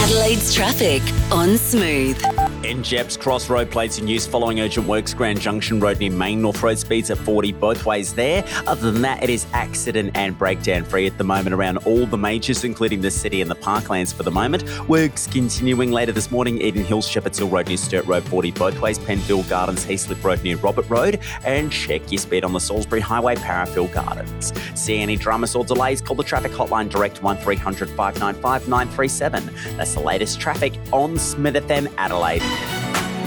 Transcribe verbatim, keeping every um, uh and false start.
Adelaide's traffic on Smooth. In Jeps, Cross Road plates in use following urgent works. Grand Junction Road near Main North Road, speeds at forty both ways there. Other than that, it is accident and breakdown free at the moment around all the majors, including the city and the parklands for the moment. Works continuing later this morning. Eden Hills, Shepherds Hill Road near Sturt Road, forty both ways. Penville Gardens, Heaslip Road near Robert Road. And check your speed on the Salisbury Highway, Parafield Gardens. See any dramas or delays? Call the traffic hotline direct one three hundred five nine five nine three seven. That's the latest traffic on Smith F M Adelaide.